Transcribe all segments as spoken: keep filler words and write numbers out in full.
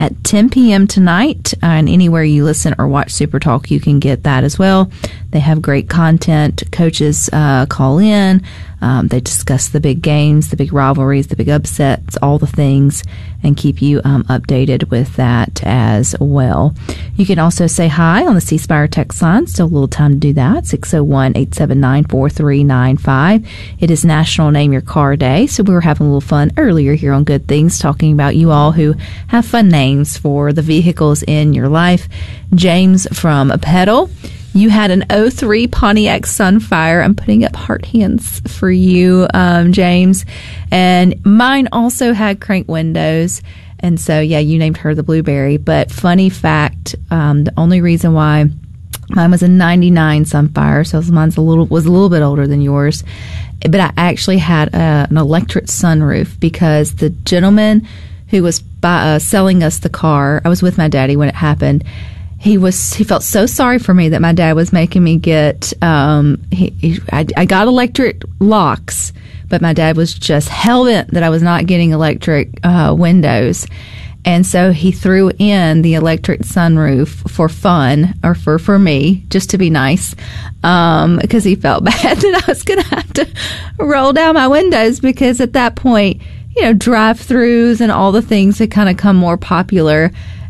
at ten p.m. tonight. Uh, and anywhere you listen or watch Super Talk, you can get that as well. They have great content. Coaches uh, call in. Um, they discuss the big games, the big rivalries, the big upsets, all the things, and keep you um, updated with that as well. You can also say hi on the C Spire text line. Still a little time to do that. six oh one, eight seven nine, four three nine five. It is National Name Your Car Day, so we were having a little fun earlier here on Good Things, talking about you all who have fun names for the vehicles in your life. James from Petal, you had an oh three Pontiac Sunfire. I'm putting up heart hands for you, um, James. And mine also had crank windows. And so, yeah, you named her the Blueberry. But funny fact, um, the only reason why mine was a ninety-nine Sunfire, so mine's a little was a little bit older than yours. But I actually had a, an electric sunroof because the gentleman who was by, uh, selling us the car, I was with my daddy when it happened. He was. He felt so sorry for me that my dad was making me get. Um, he, he, I, I got electric locks, but my dad was just hell bent that I was not getting electric uh, windows, and so he threw in the electric sunroof for fun or for for me, just to be nice, um, because he felt bad that I was going to have to roll down my windows because at that point, you know, drive-throughs and all the things had kind of come more popular.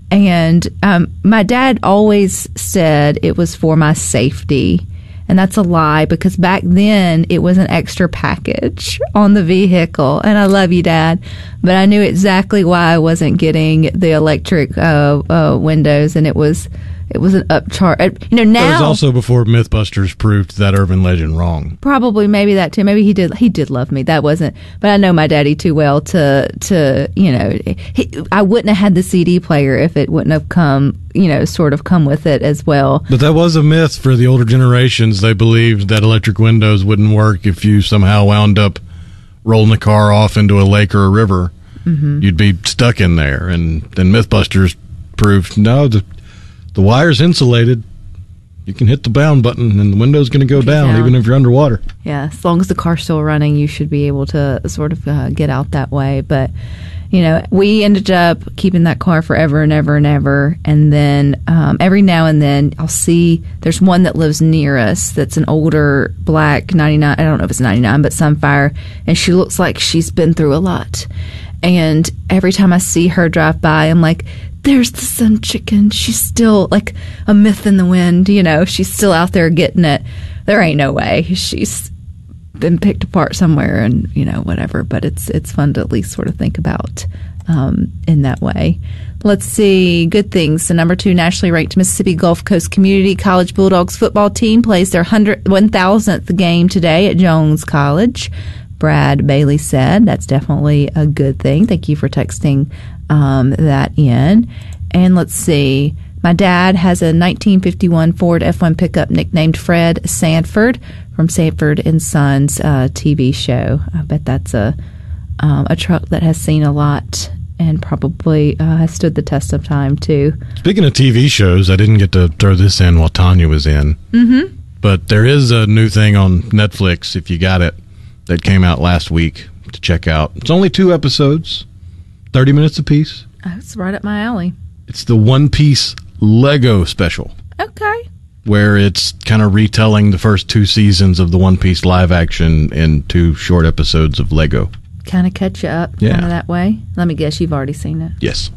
And um, my dad always said it was for my safety. And that's a lie because back then it was an extra package on the vehicle. And I love you, Dad. But I knew exactly why I wasn't getting the electric uh, uh, windows. And it was it was an upcharge. You know, now. It was also before Mythbusters proved that urban legend wrong. Probably, maybe that too. Maybe he did. He did love me. That wasn't. But I know my daddy too well to to you know. He, I wouldn't have had the C D player if it wouldn't have come. You know, sort of come with it as well. But that was a myth for the older generations. They believed that electric windows wouldn't work if you somehow wound up rolling the car off into a lake or a river. Mm-hmm. You'd be stuck in there. And then Mythbusters proved no. The, The wire's insulated. You can hit the bound button, and the window's going to go down, down, even if you're underwater. Yeah, as long as the car's still running, you should be able to sort of uh, get out that way. But, you know, we ended up keeping that car forever and ever and ever. And then um, every now and then I'll see there's one that lives near us that's an older black ninety-nine. I don't know if it's ninety-nine, but Sunfire. And she looks like she's been through a lot. And every time I see her drive by, I'm like, there's the Sun Chicken. She's still like a myth in the wind, you know. She's still out there getting it. There ain't no way she's been picked apart somewhere and, you know, whatever. But it's it's fun to at least sort of think about um, in that way. Let's see. Good things. The number two nationally ranked Mississippi Gulf Coast Community College Bulldogs football team plays their one thousandth game today at Jones College. Brad Bailey said that's definitely a good thing. Thank you for texting um, that in. And let's see. My dad has a nineteen fifty-one Ford F one pickup nicknamed Fred Sanford from Sanford and Sons uh, T V show. I bet that's a um, a truck that has seen a lot and probably uh, has stood the test of time too. Speaking of T V shows, I didn't get to throw this in while Tanya was in. Mm-hmm. But there is a new thing on Netflix, if you got it, that came out last week to check out. It's only two episodes, thirty minutes apiece. Oh, it's right up my alley. It's the One Piece Lego special. Okay. Where it's kind of retelling the first two seasons of the One Piece live action in two short episodes of Lego. Kind of catch you up yeah. kind of that way. Let me guess, you've already seen it. Yes.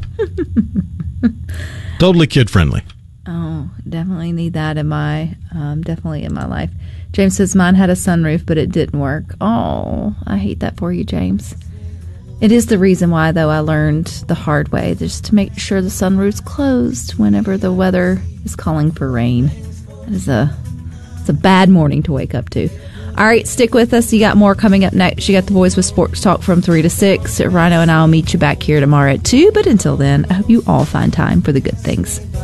Totally kid-friendly. Oh, definitely need that in my, um, definitely in my life. James says mine had a sunroof, but it didn't work. Oh, I hate that for you, James. It is the reason why, though, I learned the hard way, just to make sure the sunroof's closed whenever the weather is calling for rain. It is a, it's a bad morning to wake up to. All right, stick with us. You got more coming up next. You got the Boys with Sports Talk from three to six. Rhino and I will meet you back here tomorrow at two. But until then, I hope you all find time for the good things.